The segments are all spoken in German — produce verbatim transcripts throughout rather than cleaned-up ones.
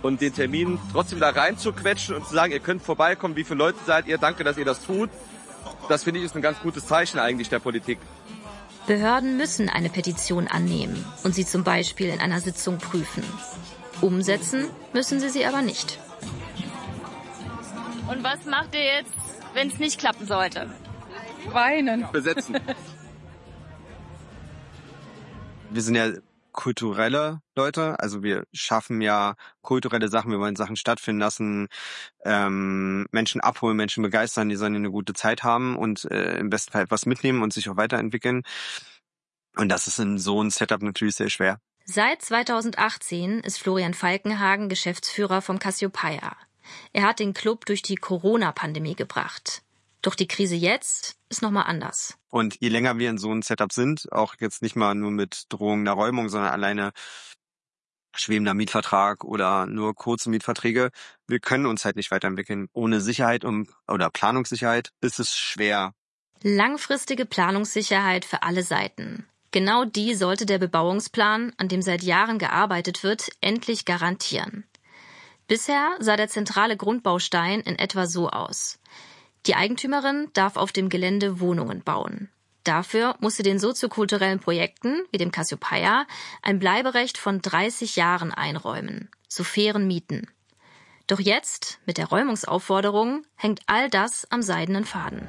Und den Termin trotzdem da reinzuquetschen und zu sagen, ihr könnt vorbeikommen, wie viele Leute seid ihr, danke, dass ihr das tut. Das finde ich ist ein ganz gutes Zeichen eigentlich der Politik. Behörden müssen eine Petition annehmen und sie zum Beispiel in einer Sitzung prüfen. Umsetzen müssen sie sie aber nicht. Und was macht ihr jetzt, wenn es nicht klappen sollte? Weinen. Besetzen. Wir sind ja kulturelle Leute, also wir schaffen ja kulturelle Sachen, wir wollen Sachen stattfinden lassen, ähm, Menschen abholen, Menschen begeistern, die sollen eine gute Zeit haben und äh, im besten Fall etwas mitnehmen und sich auch weiterentwickeln. Und das ist in so einem Setup natürlich sehr schwer. Seit zweitausendachtzehn ist Florian Falkenhagen Geschäftsführer vom Cassiopeia. Er hat den Club durch die Corona-Pandemie gebracht. Doch die Krise jetzt ist nochmal anders. Und je länger wir in so einem Setup sind, auch jetzt nicht mal nur mit Drohung der Räumung, sondern alleine schwebender Mietvertrag oder nur kurze Mietverträge, wir können uns halt nicht weiterentwickeln. Ohne Sicherheit und, oder Planungssicherheit ist es schwer. Langfristige Planungssicherheit für alle Seiten. Genau die sollte der Bebauungsplan, an dem seit Jahren gearbeitet wird, endlich garantieren. Bisher sah der zentrale Grundbaustein in etwa so aus. Die Eigentümerin darf auf dem Gelände Wohnungen bauen. Dafür muss sie den soziokulturellen Projekten, wie dem Cassiopeia, ein Bleiberecht von dreißig Jahren einräumen, zu fairen Mieten. Doch jetzt, mit der Räumungsaufforderung, hängt all das am seidenen Faden.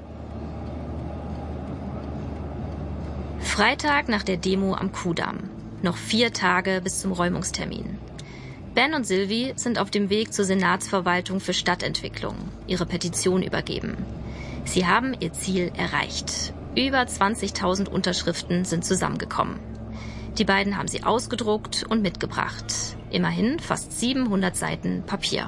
Freitag nach der Demo am Kudamm. Noch vier Tage bis zum Räumungstermin. Ben und Silvi sind auf dem Weg zur Senatsverwaltung für Stadtentwicklung, ihre Petition übergeben. Sie haben ihr Ziel erreicht. Über zwanzigtausend Unterschriften sind zusammengekommen. Die beiden haben sie ausgedruckt und mitgebracht. Immerhin fast siebenhundert Seiten Papier.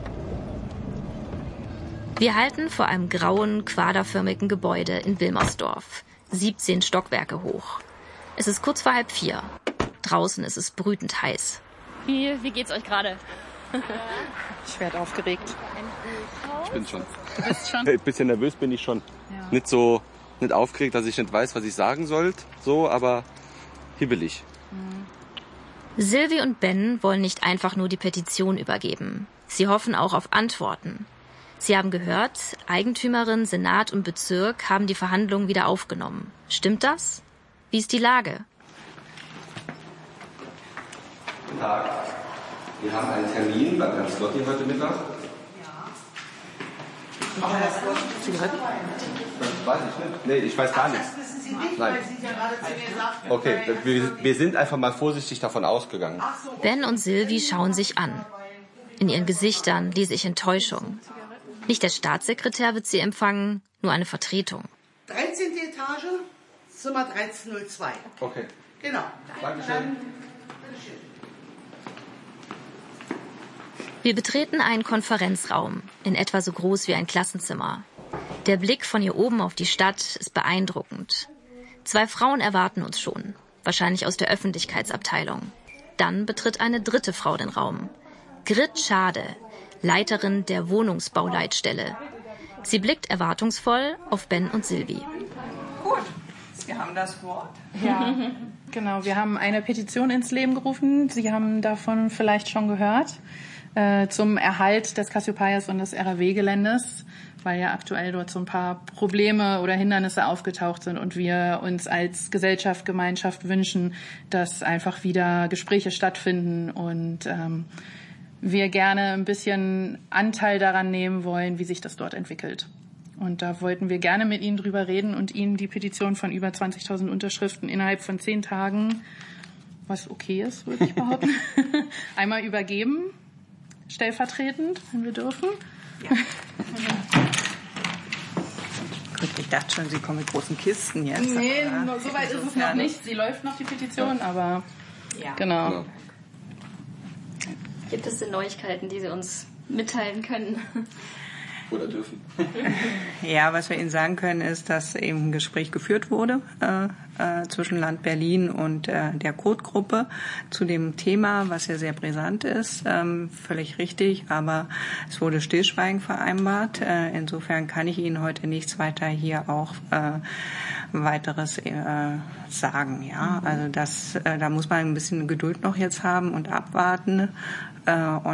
Wir halten vor einem grauen, quaderförmigen Gebäude in Wilmersdorf. siebzehn Stockwerke hoch. Es ist kurz vor halb vier. Draußen ist es brütend heiß. Wie, wie geht's euch gerade? Ich werde aufgeregt. Ich bin schon. Du bist schon? Ein bisschen nervös bin ich schon. Ja. Nicht so, nicht aufgeregt, dass ich nicht weiß, was ich sagen soll, so, aber hibbelig. Mhm. Silvi und Ben wollen nicht einfach nur die Petition übergeben. Sie hoffen auch auf Antworten. Sie haben gehört, Eigentümerin, Senat und Bezirk haben die Verhandlungen wieder aufgenommen. Stimmt das? Wie ist die Lage? Guten Tag. Wir haben einen Termin bei Herrn Slotti heute Mittag. Ja. Zigaretten? Das weiß ich nicht. Nee, ich weiß gar nichts. Das wissen Sie nicht, Nein. weil Sie ja gerade zu mir sagten. Okay, wir, wir sind einfach mal vorsichtig davon ausgegangen. Ben und Silvi schauen sich an. In ihren Gesichtern lese ich Enttäuschung. Nicht der Staatssekretär wird sie empfangen, nur eine Vertretung. dreizehnte Etage, Zimmer dreizehn null zwei. Okay. Genau. Dankeschön. Wir betreten einen Konferenzraum, in etwa so groß wie ein Klassenzimmer. Der Blick von hier oben auf die Stadt ist beeindruckend. Zwei Frauen erwarten uns schon, wahrscheinlich aus der Öffentlichkeitsabteilung. Dann betritt eine dritte Frau den Raum. Grit Schade, Leiterin der Wohnungsbauleitstelle. Sie blickt erwartungsvoll auf Ben und Silvi. Gut, wir haben das Wort. Ja, genau. Wir haben eine Petition ins Leben gerufen. Sie haben davon vielleicht schon gehört. Äh, zum Erhalt des Cassiopeias und des R A W-Geländes, weil ja aktuell dort so ein paar Probleme oder Hindernisse aufgetaucht sind und wir uns als Gesellschaft, Gemeinschaft wünschen, dass einfach wieder Gespräche stattfinden und ähm, wir gerne ein bisschen Anteil daran nehmen wollen, wie sich das dort entwickelt. Und da wollten wir gerne mit Ihnen drüber reden und Ihnen die Petition von über zwanzigtausend Unterschriften innerhalb von zehn Tagen, was okay ist, würde ich behaupten, einmal übergeben, stellvertretend, wenn wir dürfen. Ja. Gut, ich dachte schon, Sie kommen mit großen Kisten jetzt. Nee, so weit ist es noch nicht. Sie läuft noch, die Petition, aber ja. Genau. Ja. Gibt es denn Neuigkeiten, die Sie uns mitteilen können? Oder dürfen. Ja, was wir Ihnen sagen können, ist, dass eben ein Gespräch geführt wurde äh, äh, zwischen Land Berlin und äh, der Code-Gruppe zu dem Thema, was ja sehr brisant ist, ähm, völlig richtig, aber es wurde Stillschweigen vereinbart. Äh, insofern kann ich Ihnen heute nichts weiter hier auch äh, weiteres äh, sagen. Ja, also das, äh, da muss man ein bisschen Geduld noch jetzt haben und abwarten. Äh, und